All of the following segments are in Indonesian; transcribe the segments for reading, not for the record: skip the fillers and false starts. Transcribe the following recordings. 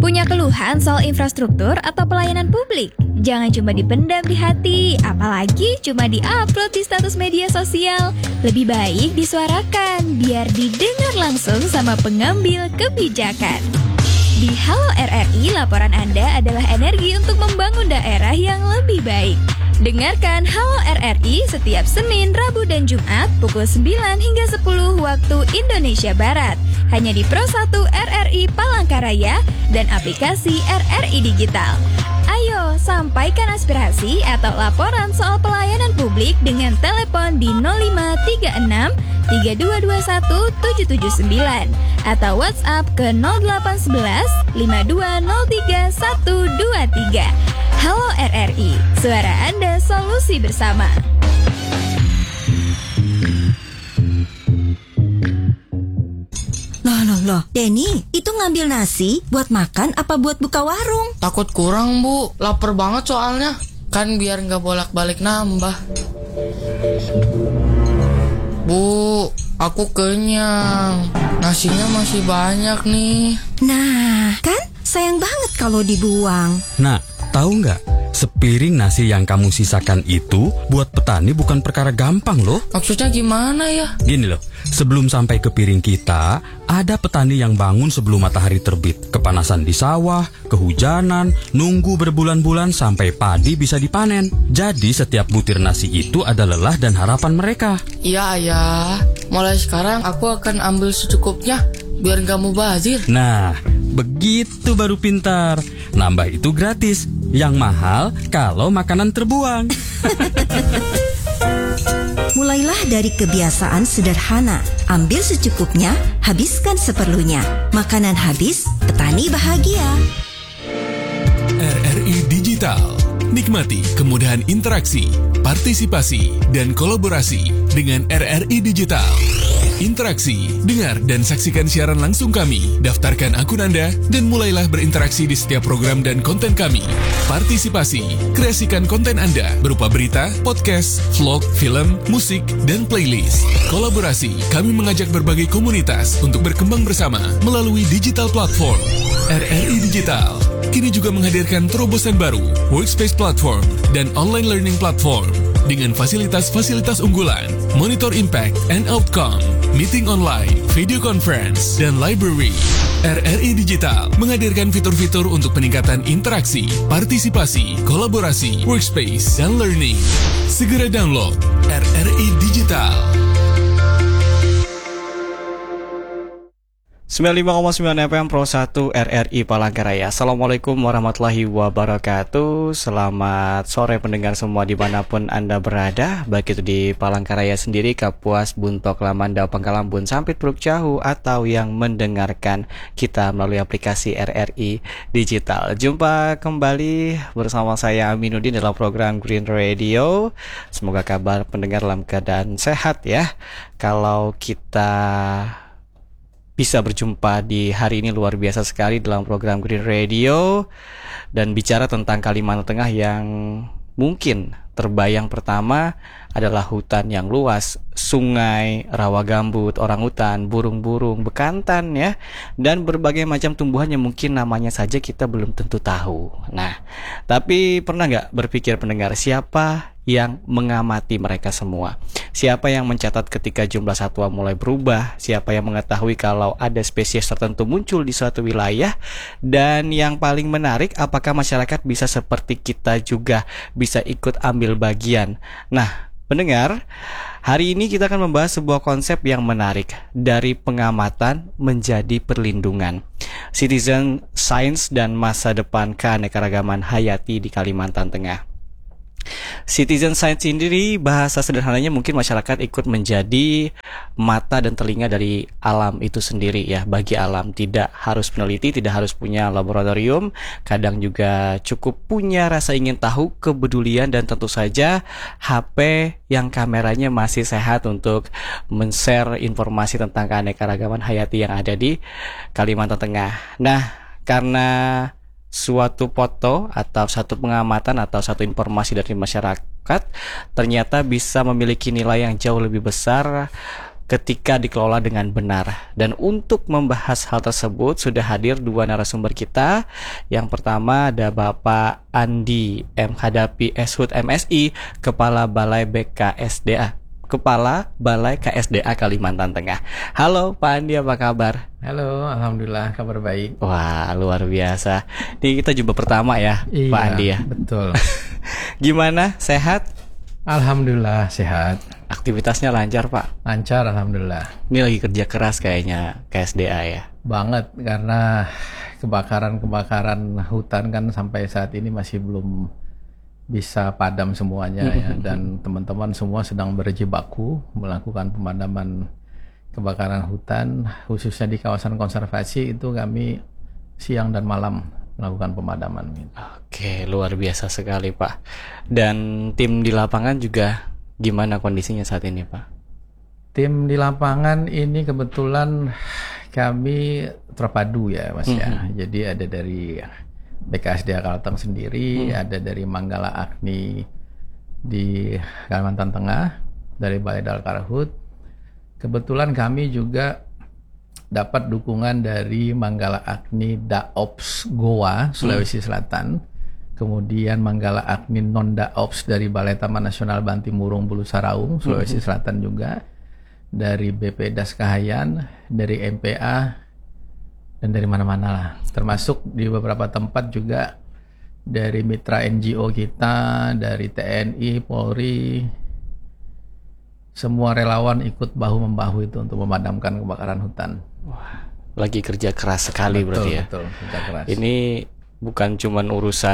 Punya keluhan soal infrastruktur atau pelayanan publik? Jangan cuma dipendam di hati, apalagi cuma di-upload di status media sosial. Lebih baik disuarakan, biar didengar langsung sama pengambil kebijakan. Di Halo RRI, laporan Anda adalah energi untuk membangun daerah yang lebih baik. Dengarkan Halo RRI setiap Senin, Rabu, dan Jumat pukul 9 hingga 10 waktu Indonesia Barat. Hanya di Pro 1 RRI Palangkaraya dan aplikasi RRI Digital. Ayo, sampaikan aspirasi atau laporan soal pelayanan publik dengan telepon di 0536 3221 779 atau WhatsApp ke 0811 5203 123. Halo RRI, suara Anda, solusi bersama. Loh, Denny, itu ngambil nasi buat makan apa buat buka warung? Takut kurang, Bu. Lapar banget soalnya. Kan biar nggak bolak-balik nambah. Bu, aku kenyang. Nasinya masih banyak nih. Nah, kan sayang banget kalau dibuang. Nah, tahu nggak? Sepiring nasi yang kamu sisakan itu buat petani bukan perkara gampang loh. Maksudnya gimana ya? Gini loh, sebelum sampai ke piring kita, ada petani yang bangun sebelum matahari terbit. Kepanasan di sawah, kehujanan, nunggu berbulan-bulan sampai padi bisa dipanen. Jadi setiap butir nasi itu ada lelah dan harapan mereka. Iya, Ayah. Mulai sekarang aku akan ambil secukupnya, biar nggak mubazir. Nah, begitu baru pintar. Nambah itu gratis. Yang mahal kalau makanan terbuang. Mulailah dari kebiasaan sederhana. Ambil secukupnya, habiskan seperlunya. Makanan habis, petani bahagia. RRI Digital. Nikmati kemudahan interaksi, partisipasi, dan kolaborasi dengan RRI Digital. Interaksi, dengar dan saksikan siaran langsung kami, daftarkan akun Anda, dan mulailah berinteraksi di setiap program dan konten kami. Partisipasi, kreasikan konten Anda berupa berita, podcast, vlog, film, musik, dan playlist. Kolaborasi, kami mengajak berbagai komunitas untuk berkembang bersama melalui digital platform. RRI Digital kini juga menghadirkan terobosan baru, workspace platform, dan online learning platform dengan fasilitas-fasilitas unggulan, monitor impact and outcome, meeting online, video conference, dan library. RRI Digital menghadirkan fitur-fitur untuk peningkatan interaksi, partisipasi, kolaborasi, workspace, dan learning. Segera download RRI Digital. 95,9 FM Pro 1 RRI Palangkaraya. Assalamualaikum warahmatullahi wabarakatuh. Selamat sore pendengar semua dimanapun Anda berada, baik itu di Palangkaraya sendiri, Kapuas, Buntok, Lamandau, Pangkalambun, Sampit, Puruk Cahu, atau yang mendengarkan kita melalui aplikasi RRI Digital. Jumpa kembali bersama saya Aminuddin dalam program Green Radio. Semoga kabar pendengar dalam keadaan sehat ya. Kalau kita bisa berjumpa di hari ini luar biasa sekali dalam program Green Radio dan bicara tentang Kalimantan Tengah yang mungkin terbayang pertama adalah hutan yang luas, sungai, rawa gambut, orangutan, burung-burung, bekantan ya, dan berbagai macam tumbuhan yang mungkin namanya saja kita belum tentu tahu. Nah, tapi pernah nggak berpikir pendengar, siapa yang mengamati mereka semua? Siapa yang mencatat ketika jumlah satwa mulai berubah? Siapa yang mengetahui kalau ada spesies tertentu muncul di suatu wilayah? Dan yang paling menarik, apakah masyarakat bisa seperti kita juga bisa ikut ambil bagian? Nah, pendengar, hari ini kita akan membahas sebuah konsep yang menarik, dari pengamatan menjadi perlindungan. Citizen Science dan masa depan keanekaragaman hayati di Kalimantan Tengah. Citizen Science sendiri bahasa sederhananya mungkin masyarakat ikut menjadi mata dan telinga dari alam itu sendiri ya, bagi alam. Tidak harus peneliti, tidak harus punya laboratorium, kadang juga cukup punya rasa ingin tahu, kepedulian, dan tentu saja HP yang kameranya masih sehat untuk men-share informasi tentang keanekaragaman hayati yang ada di Kalimantan Tengah. Nah, karena suatu foto atau satu pengamatan atau satu informasi dari masyarakat ternyata bisa memiliki nilai yang jauh lebih besar ketika dikelola dengan benar. Dan untuk membahas hal tersebut sudah hadir dua narasumber kita. Yang pertama ada Bapak Andi M. Hadapi Eshud MSI, Kepala Balai BKSDA, Kepala Balai KSDA Kalimantan Tengah. Halo Pak Andi, apa kabar? Halo, alhamdulillah kabar baik. Wah, luar biasa. Ini kita jumpa pertama ya, Iya, Pak Andi ya. Betul. Gimana? Sehat? Alhamdulillah sehat. Aktivitasnya lancar Pak? Lancar alhamdulillah. Ini lagi kerja keras kayaknya KSDA ya. Banget karena kebakaran hutan kan sampai saat ini masih belum bisa padam semuanya ya, dan teman-teman semua sedang berjibaku melakukan pemadaman kebakaran hutan, khususnya di kawasan konservasi itu kami siang dan malam melakukan pemadaman. Oke, luar biasa sekali Pak. Dan tim di lapangan juga gimana kondisinya saat ini Pak? Tim di lapangan ini kebetulan kami terpadu ya Mas ya. Jadi ada dari BKSDA Kalteng sendiri, ada dari Manggala Agni di Kalimantan Tengah, dari Balai Dal Karhut. Kebetulan kami juga dapat dukungan dari Manggala Agni Daops Goa, Sulawesi Selatan. Kemudian Manggala Agni Non Daops dari Balai Taman Nasional Bantimurung Bulu Saraung, Sulawesi Selatan juga. Dari BP Das Kahayan, dari MPA, dan dari mana-mana lah. Termasuk di beberapa tempat juga dari mitra NGO kita, dari TNI, Polri. Semua relawan ikut bahu-membahu itu untuk memadamkan kebakaran hutan. Wah, lagi kerja keras sekali berarti ya. Betul, kerja keras. Ini bukan cuman urusan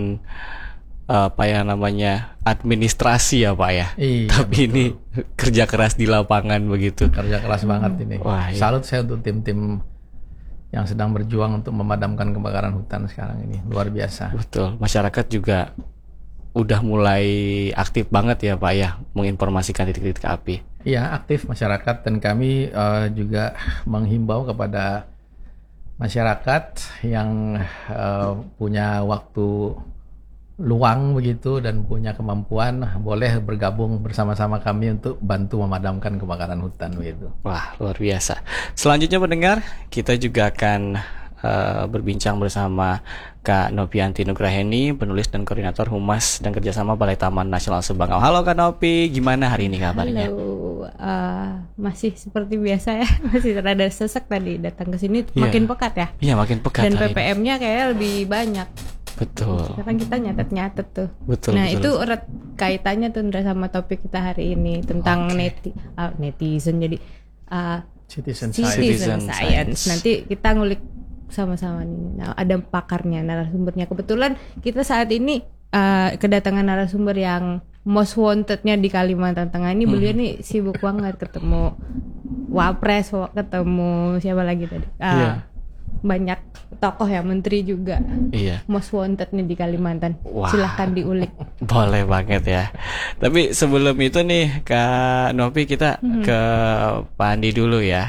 apa ya namanya administrasi ya Pak ya. Iya, tapi betul. ini kerja keras di lapangan begitu. Kerja keras banget ini. Wah, iya. Salut saya untuk tim-tim yang sedang berjuang untuk memadamkan kebakaran hutan sekarang ini. Luar biasa. Betul, masyarakat juga udah mulai aktif banget ya Pak ya menginformasikan titik-titik api. Iya, aktif masyarakat, dan kami juga menghimbau kepada masyarakat yang punya waktu luang begitu dan punya kemampuan boleh bergabung bersama-sama kami untuk bantu memadamkan kebakaran hutan begitu. Wah, luar biasa. Selanjutnya pendengar, kita juga akan berbincang bersama Kak Nopianti Nugraheni, penulis dan koordinator Humas dan Kerjasama Balai Taman Nasional Sebangau. Halo Kak Nopi, gimana hari ini kabarnya? Halo, masih seperti biasa ya, masih rada sesek tadi datang ke sini, makin pekat ya. Iya, makin pekat. Dan hari ini. PPM-nya kayak lebih banyak. Betul. Sekarang kita nyatet tuh. Betul. Nah betul. itu erat kaitannya tuh Ndra sama topik kita hari ini tentang netizen, jadi Citizen citizen Science. science. Nanti kita ngulik sama-sama nih. Nah, ada pakarnya, narasumbernya. Kebetulan kita saat ini kedatangan narasumber yang most wanted-nya di Kalimantan Tengah ini. Beliau nih sibuk banget ketemu Wapres, ketemu siapa lagi tadi? Banyak tokoh ya, menteri juga. Iya. Most wanted nih di Kalimantan. Wah. Silahkan diulik. Boleh banget ya. Tapi sebelum itu nih Kak Nopi, kita ke Pak Andi dulu ya.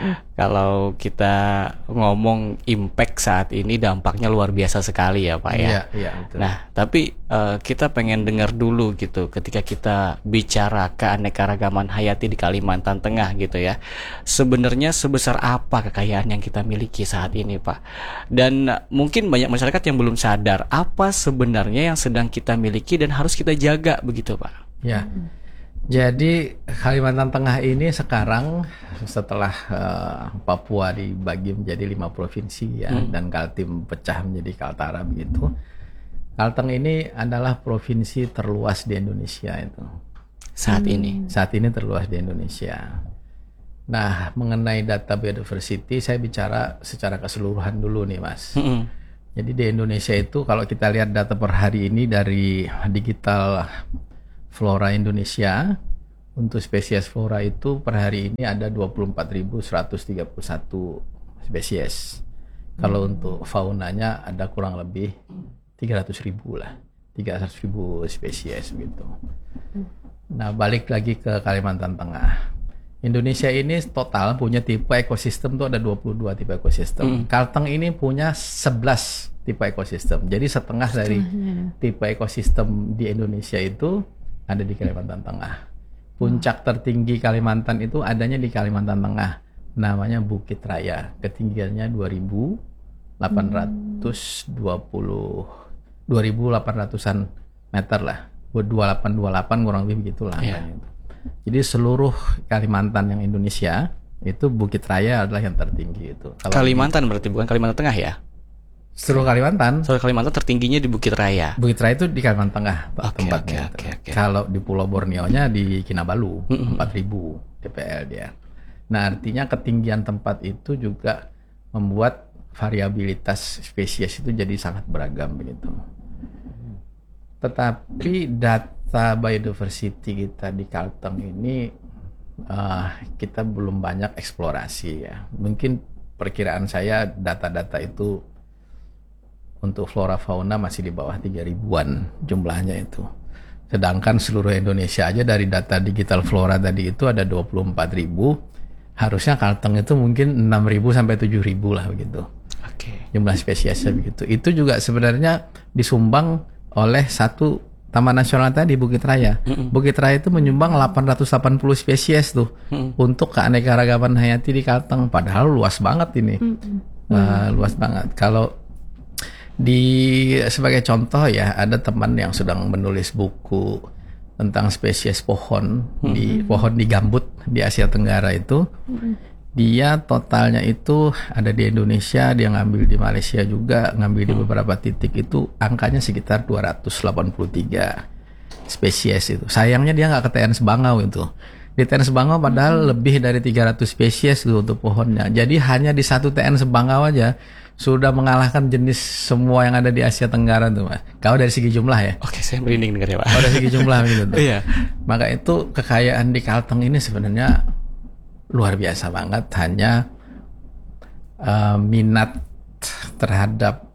Kalau kita ngomong impact saat ini, dampaknya luar biasa sekali ya Pak ya. Iya, betul. Nah, tapi kita pengen dengar dulu gitu ketika kita bicara keanekaragaman hayati di Kalimantan Tengah gitu ya. Sebenarnya sebesar apa kekayaan yang kita miliki saat ini Pak? Dan mungkin banyak masyarakat yang belum sadar apa sebenarnya yang sedang kita miliki dan harus kita jaga begitu Pak. Ya. Jadi Kalimantan Tengah ini sekarang setelah Papua dibagi menjadi 5 provinsi ya, dan Kaltim pecah menjadi Kaltara begitu. Kalteng ini adalah provinsi terluas di Indonesia itu. Saat ini. Saat ini terluas di Indonesia. Nah, mengenai data biodiversity saya bicara secara keseluruhan dulu nih Mas. Jadi di Indonesia itu kalau kita lihat data per hari ini dari digital Flora Indonesia, untuk spesies flora itu per hari ini ada 24.131 spesies. Kalau untuk faunanya ada kurang lebih 300.000 lah, 300.000 spesies gitu. Nah, balik lagi ke Kalimantan Tengah. Indonesia ini total punya tipe ekosistem tuh ada 22 tipe ekosistem. Kalteng ini punya 11 tipe ekosistem. Jadi setengah dari tipe ekosistem di Indonesia itu ada di Kalimantan Tengah. Puncak tertinggi Kalimantan itu adanya di Kalimantan Tengah, namanya Bukit Raya, ketinggiannya 2.800-an meter lah, 2828 kurang lebih begitulah. Jadi seluruh Kalimantan yang Indonesia itu Bukit Raya adalah yang tertinggi itu. Kalimantan berarti bukan Kalimantan Tengah ya? Seluruh Kalimantan. Seluruh Kalimantan tertingginya di Bukit Raya. Bukit Raya itu di Kalimantan Tengah tempatnya. Kalau di Pulau Borneo-nya di Kinabalu, 4.000 dpl dia. Nah, artinya ketinggian tempat itu juga membuat variabilitas spesies itu jadi sangat beragam begitu. Tetapi data biodiversity kita di Kalteng ini kita belum banyak eksplorasi ya. Mungkin perkiraan saya data-data itu untuk flora fauna masih di bawah 3.000-an jumlahnya itu. Sedangkan seluruh Indonesia aja dari data digital flora tadi itu ada 24.000. Harusnya Kalteng itu mungkin 6.000 sampai 7.000 lah begitu. Jumlah spesiesnya begitu. Itu juga sebenarnya disumbang oleh satu Taman Nasional tadi Bukit Raya. Bukit Raya itu menyumbang 880 spesies tuh untuk keanekaragaman hayati di Kalteng. Padahal luas banget ini. Luas banget. Kalau sebagai contoh ya, ada teman yang sedang menulis buku tentang spesies pohon di gambut di Asia Tenggara itu. Dia totalnya itu ada di Indonesia, dia ngambil di Malaysia juga, ngambil di beberapa titik itu angkanya sekitar 283 spesies itu. Sayangnya dia nggak ke TNS Bangau itu. Di TNS Bangau padahal lebih dari 300 spesies itu untuk pohonnya. Jadi hanya di satu TNS Bangau aja sudah mengalahkan jenis semua yang ada di Asia Tenggara tuh, Mas. Kalau dari segi jumlah ya. Oke, saya merinding dengarnya, Pak. Kalau dari segi jumlah gitu tuh. Iya. Maka itu kekayaan di Kalteng ini sebenarnya luar biasa banget. Hanya minat terhadap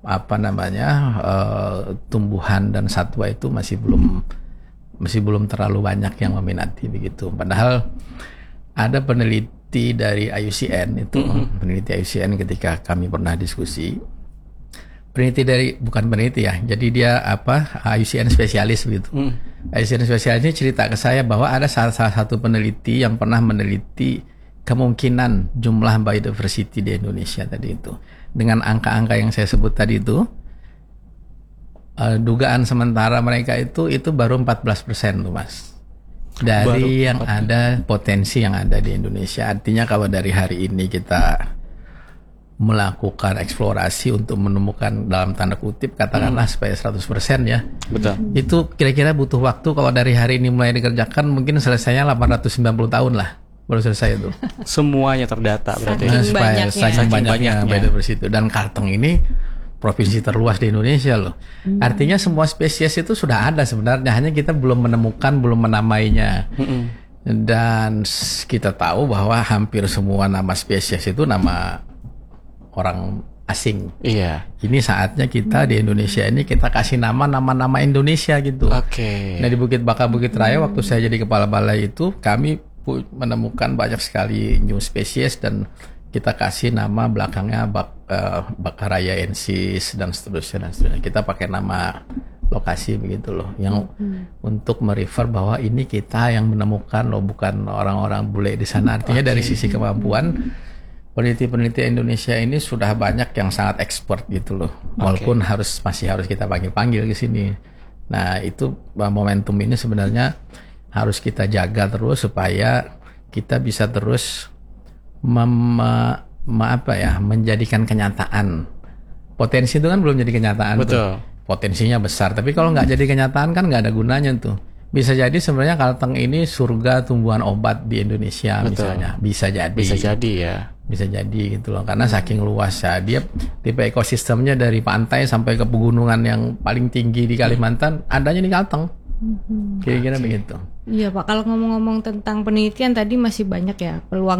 tumbuhan dan satwa itu masih belum terlalu banyak yang meminati begitu. Padahal ada peneliti dari IUCN itu, peneliti IUCN ketika kami pernah diskusi, bukan peneliti ya, jadi dia IUCN spesialis begitu. IUCN spesialis ini cerita ke saya bahwa ada salah satu peneliti yang pernah meneliti kemungkinan jumlah biodiversity di Indonesia tadi itu. Dengan angka-angka yang saya sebut tadi itu, dugaan sementara mereka itu baru 14% tuh, Mas. Dari yang ada, potensi yang ada di Indonesia. Artinya kalau dari hari ini kita melakukan eksplorasi untuk menemukan dalam tanda kutip katakanlah supaya 100% ya. Betul. Itu kira-kira butuh waktu kalau dari hari ini mulai dikerjakan mungkin selesainya 890 tahun lah baru selesai itu. Semuanya terdata berarti. Saking banyaknya biodiversity. Dan Kalteng ini provinsi terluas di Indonesia loh. Artinya semua spesies itu sudah ada sebenarnya, hanya kita belum menemukan, belum menamainya. Dan kita tahu bahwa hampir semua nama spesies itu nama orang asing. Iya. Ini saatnya kita di Indonesia ini kita kasih nama-nama Indonesia gitu. Nah di Bukit Raya waktu saya jadi kepala balai itu kami menemukan banyak sekali new spesies dan kita kasih nama belakangnya Bakarayaensis dan seterusnya. Kita pakai nama lokasi begitu loh, yang untuk merefer bahwa ini kita yang menemukan loh, bukan orang-orang bule di sana. Artinya dari sisi kemampuan peneliti-peneliti Indonesia ini sudah banyak yang sangat expert gitu loh, walaupun masih harus kita panggil ke sini. Nah itu momentum ini sebenarnya harus kita jaga terus supaya kita bisa terus menjadikan kenyataan. Potensi itu kan belum jadi kenyataan. Betul. Potensinya besar, tapi kalau nggak jadi kenyataan kan nggak ada gunanya tuh. Bisa jadi sebenarnya Kalteng ini surga tumbuhan obat di Indonesia. Betul. Misalnya. Bisa jadi ya. Bisa jadi gitu loh, karena saking luas ya. Dia tipe ekosistemnya dari pantai sampai ke pegunungan yang paling tinggi di Kalimantan adanya di Kalteng. Kira-kira begitu. Iya Pak, kalau ngomong-ngomong tentang penelitian tadi masih banyak ya peluang